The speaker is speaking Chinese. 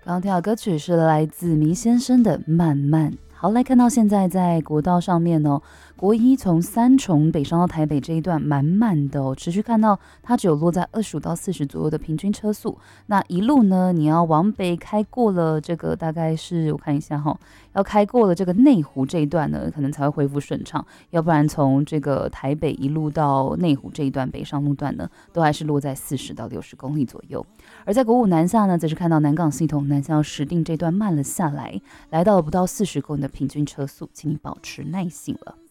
刚刚听到的歌曲是来自迷先生的《慢慢》。好，来看到现在在国道上面哦，国一从三重北上到台北这一段满满的哦，持续看到它只有落在25到40左右的平均车速。那一路呢，你要往北开过了这个大概是我看一下哈、要开过了这个内湖这一段呢，可能才会恢复顺畅。要不然从这个台北一路到内湖这一段北上路段呢，都还是落在40到60公里左右。而在国五南下呢，则是看到南港系统南向石碇这段慢了下来，来到了不到40公里的平均车速，请你保持耐性了。